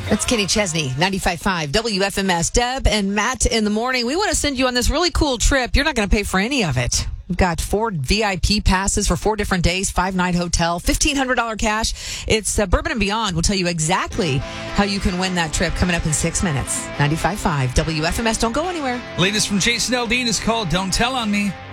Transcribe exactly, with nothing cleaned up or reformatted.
That's Kenny Chesney, ninety-five point five W F M S. Deb and Matt in the morning. We want to send you on this really cool trip. You're not going to pay for any of it. We've got four V I P passes for four different days, five-night hotel, fifteen hundred dollars cash. It's uh, Bourbon and Beyond. We'll tell you exactly how you can win that trip coming up in six minutes. ninety-five point five W F M S. Don't go anywhere. Latest from Jason Aldean is called Don't Tell on Me.